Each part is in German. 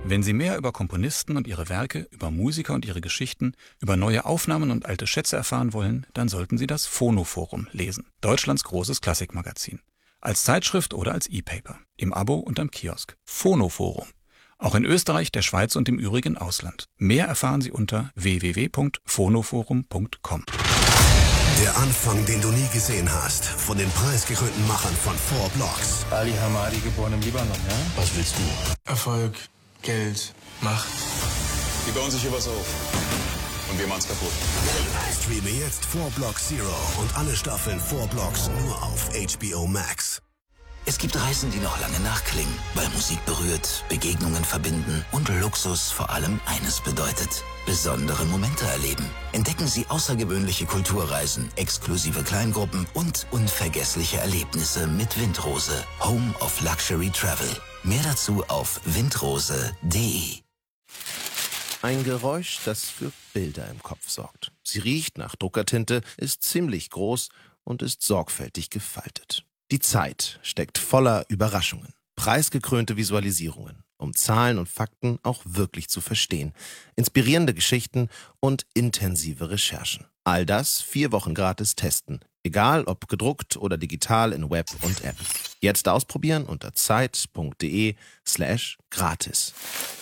Wenn Sie mehr über Komponisten und ihre Werke, über Musiker und ihre Geschichten, über neue Aufnahmen und alte Schätze erfahren wollen, dann sollten Sie das Phonoforum lesen. Deutschlands großes Klassikmagazin. Als Zeitschrift oder als E-Paper. Im Abo und am Kiosk. Phonoforum. Auch in Österreich, der Schweiz und im übrigen Ausland. Mehr erfahren Sie unter www.phonoforum.com. Der Anfang, den du nie gesehen hast, von den preisgekrönten Machern von 4 Blocks. Ali Hamadi, geboren im Libanon, ja? Was willst du? Erfolg, Geld, Macht. Die bauen sich hier was auf. Und wir machen's kaputt. Streame jetzt 4 Blocks Zero und alle Staffeln 4 Blocks nur auf HBO Max. Es gibt Reisen, die noch lange nachklingen, weil Musik berührt, Begegnungen verbinden und Luxus vor allem eines bedeutet: besondere Momente erleben. Entdecken Sie außergewöhnliche Kulturreisen, exklusive Kleingruppen und unvergessliche Erlebnisse mit Windrose, Home of Luxury Travel. Mehr dazu auf windrose.de. Ein Geräusch, das für Bilder im Kopf sorgt. Sie riecht nach Druckertinte, ist ziemlich groß und ist sorgfältig gefaltet. Die Zeit steckt voller Überraschungen, preisgekrönte Visualisierungen, um Zahlen und Fakten auch wirklich zu verstehen, inspirierende Geschichten und intensive Recherchen. All das 4 Wochen gratis testen, egal ob gedruckt oder digital in Web und App. Jetzt ausprobieren unter zeit.de/gratis.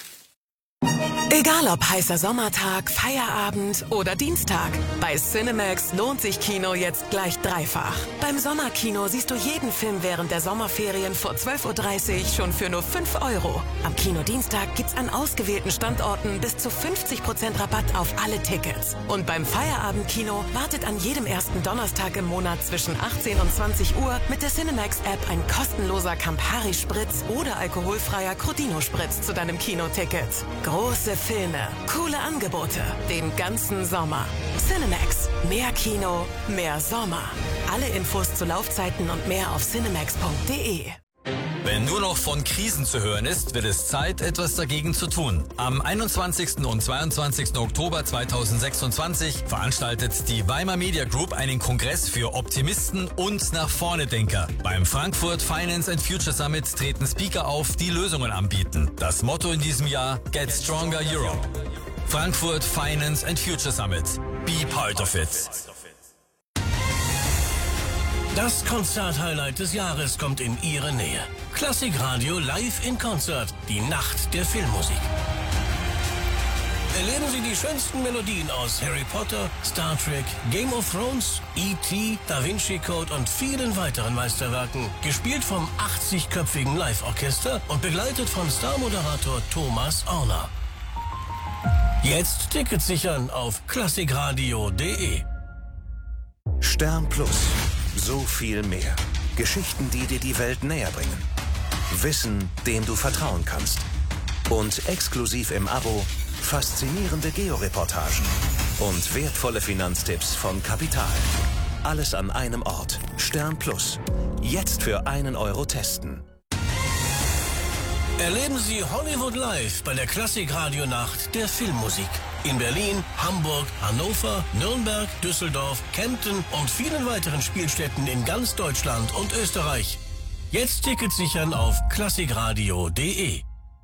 Egal ob heißer Sommertag, Feierabend oder Dienstag, bei Cinemax lohnt sich Kino jetzt gleich dreifach. Beim Sommerkino siehst du jeden Film während der Sommerferien vor 12:30 Uhr schon für nur 5 €. Am Kinodienstag gibt's an ausgewählten Standorten bis zu 50% Rabatt auf alle Tickets. Und beim Feierabendkino wartet an jedem ersten Donnerstag im Monat zwischen 18 und 20 Uhr mit der Cinemax-App ein kostenloser Campari-Spritz oder alkoholfreier Crodino-Spritz zu deinem Kinoticket. Große Filme, coole Angebote, den ganzen Sommer. Cinemax. Mehr Kino, mehr Sommer. Alle Infos zu Laufzeiten und mehr auf cinemax.de. Wenn nur noch von Krisen zu hören ist, wird es Zeit, etwas dagegen zu tun. Am 21. und 22. Oktober 2026 veranstaltet die Weimar Media Group einen Kongress für Optimisten und Nach-Vorne-Denker. Beim Frankfurt Finance and Future Summit treten Speaker auf, die Lösungen anbieten. Das Motto in diesem Jahr: Get Stronger Europe. Frankfurt Finance and Future Summit. Be part of it. Das Konzert-Highlight des Jahres kommt in Ihre Nähe. Klassikradio live in Konzert. Die Nacht der Filmmusik. Erleben Sie die schönsten Melodien aus Harry Potter, Star Trek, Game of Thrones, E.T., Da Vinci Code und vielen weiteren Meisterwerken. Gespielt vom 80-köpfigen Live-Orchester und begleitet von Star-Moderator Thomas Orner. Jetzt Tickets sichern auf klassikradio.de. Stern Plus. So viel mehr. Geschichten, die dir die Welt näher bringen. Wissen, dem du vertrauen kannst. Und exklusiv im Abo faszinierende Georeportagen und wertvolle Finanztipps von Kapital. Alles an einem Ort. Stern Plus. Jetzt für 1 € testen. Erleben Sie Hollywood live bei der Klassik-Radio-Nacht der Filmmusik. In Berlin, Hamburg, Hannover, Nürnberg, Düsseldorf, Kempten und vielen weiteren Spielstätten in ganz Deutschland und Österreich. Jetzt Tickets sichern auf klassikradio.de.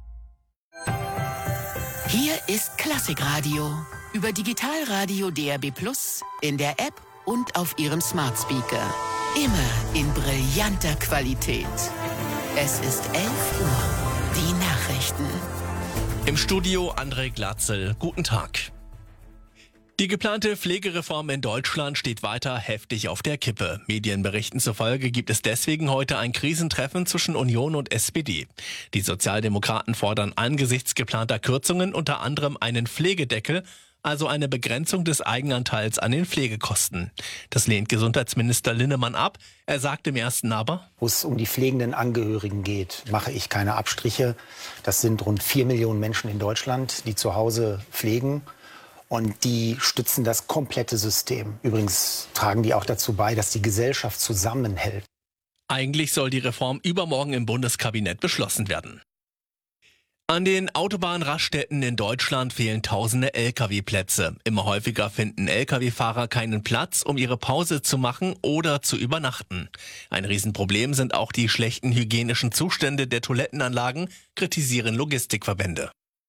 Hier ist Klassikradio. Über Digitalradio DAB+, in der App und auf Ihrem Smart Speaker. Immer in brillanter Qualität. Es ist 11 Uhr. Die Nachrichten. Im Studio André Glatzel. Guten Tag. Die geplante Pflegereform in Deutschland steht weiter heftig auf der Kippe. Medienberichten zufolge gibt es deswegen heute ein Krisentreffen zwischen Union und SPD. Die Sozialdemokraten fordern angesichts geplanter Kürzungen unter anderem einen Pflegedeckel, also eine Begrenzung des Eigenanteils an den Pflegekosten. Das lehnt Gesundheitsminister Linnemann ab. Er sagt im Ersten aber: Wo es um die pflegenden Angehörigen geht, mache ich keine Abstriche. Das sind rund 4 Millionen Menschen in Deutschland, die zu Hause pflegen. Und die stützen das komplette System. Übrigens tragen die auch dazu bei, dass die Gesellschaft zusammenhält. Eigentlich soll die Reform übermorgen im Bundeskabinett beschlossen werden. An den Autobahnraststätten in Deutschland fehlen tausende Lkw-Plätze. Immer häufiger finden Lkw-Fahrer keinen Platz, um ihre Pause zu machen oder zu übernachten. Ein Riesenproblem sind auch die schlechten hygienischen Zustände der Toilettenanlagen, kritisieren Logistikverbände.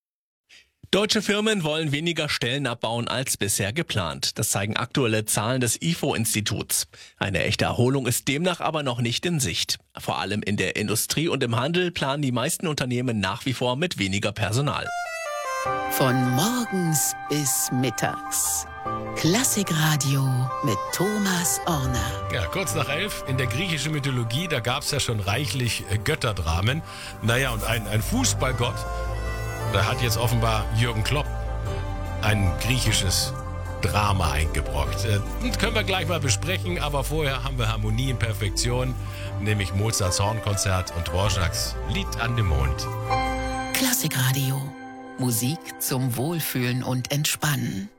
Deutsche Firmen wollen weniger Stellen abbauen als bisher geplant. Das zeigen aktuelle Zahlen des IFO-Instituts. Eine echte Erholung ist demnach aber noch nicht in Sicht. Vor allem in der Industrie und im Handel planen die meisten Unternehmen nach wie vor mit weniger Personal. Von morgens bis mittags. Klassikradio mit Thomas Orner. Ja, kurz nach 11 in der griechischen Mythologie, da gab es ja schon reichlich Götterdramen. Naja, und ein Fußballgott, da hat jetzt offenbar Jürgen Klopp ein griechisches Drama eingebrockt. Das können wir gleich mal besprechen, aber vorher haben wir Harmonie in Perfektion, nämlich Mozarts Hornkonzert und Dvořáks Lied an dem Mond. Klassikradio. Musik zum Wohlfühlen und Entspannen.